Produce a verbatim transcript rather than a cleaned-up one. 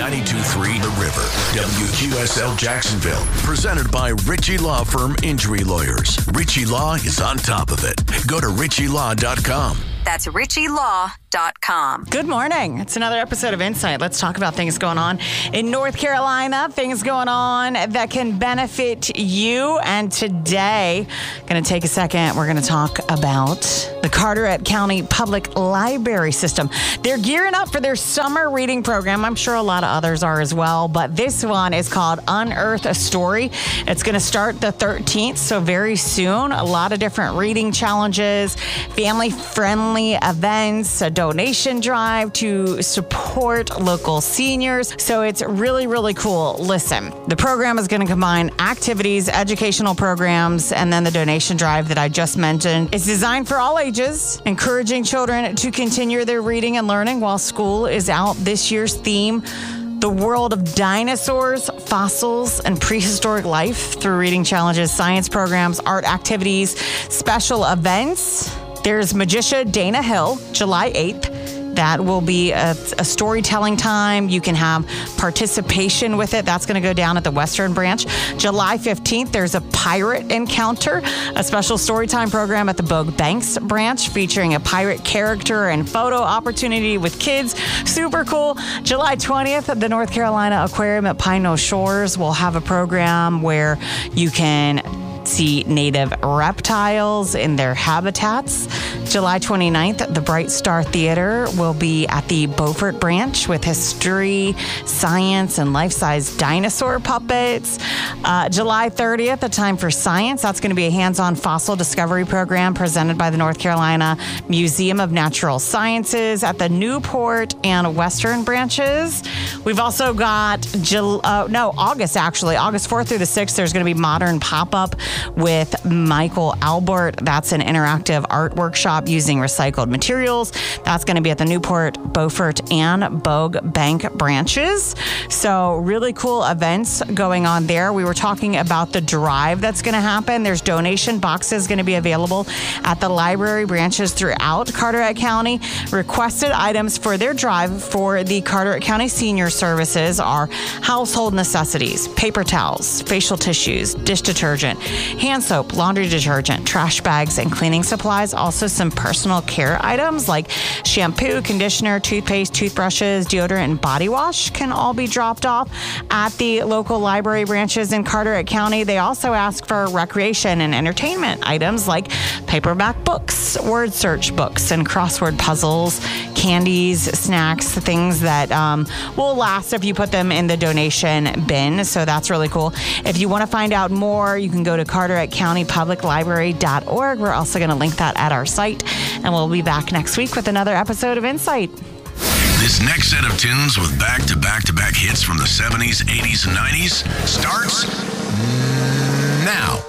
ninety-two point three The River, W Q S L Jacksonville. Presented by Ritchie Law Firm Injury Lawyers. Ritchie Law is on top of it. Go to ritchie law dot com. That's ritchie law dot com. Good morning. It's another episode of Insight. Let's talk about things going on in North Carolina, things going on that can benefit you. And today, going to take a second. We're going to talk about the Carteret County Public Library System. They're gearing up for their summer reading program. I'm sure a lot of others are as well, but this one is called Unearth a Story. It's going to start the thirteenth, so very soon. A lot of different reading challenges, family-friendly events, a donation drive to support local seniors. So it's really, really cool. Listen, the program is going to combine activities, educational programs, and then the donation drive that I just mentioned. It's designed for all ages, encouraging children to continue their reading and learning while school is out. This year's theme, the world of dinosaurs, fossils, and prehistoric life through reading challenges, science programs, art activities, special events. There's Magisha Dana Hill, July eighth. That will be a, a storytelling time. You can have participation with it. That's going to go down at the Western Branch. July fifteenth, there's a pirate encounter, a special storytime program at the Bogue Banks Branch featuring a pirate character and photo opportunity with kids. Super cool. July twentieth, the North Carolina Aquarium at Pine Knoll Shores will have a program where you can see native reptiles in their habitats. July twenty-ninth, the Bright Star Theater will be at the Beaufort Branch with history, science, and life-size dinosaur puppets. Uh, July thirtieth, a time for science. That's going to be a hands-on fossil discovery program presented by the North Carolina Museum of Natural Sciences at the Newport and Western branches. We've also got, Jul- uh, no, August actually, August fourth through the sixth, there's going to be Modern Pop-Up with Michael Albert. That's an interactive art workshop using recycled materials. That's going to be at the Newport, Beaufort, and Bogue Bank branches. So really cool events going on there. We were talking about the drive that's going to happen. There's donation boxes going to be available at the library branches throughout Carteret County. Requested items for their drive for the Carteret County Senior Services are household necessities, paper towels, facial tissues, dish detergent, hand soap, laundry detergent, trash bags, and cleaning supplies. Also some personal care items like shampoo, conditioner, toothpaste, toothbrushes, deodorant, and body wash can all be dropped off at the local library branches in Carteret County. They also ask for recreation and entertainment items like paperback books, word search books, and crossword puzzles, candies, snacks, things that um, will last if you put them in the donation bin. So that's really cool. If you want to find out more, you can go to carteret county public library dot org. We're also going to link that at our site, and we'll be back next week with another episode of Insight. This next set of tunes with back-to-back-to-back hits from the seventies, eighties, and nineties starts now.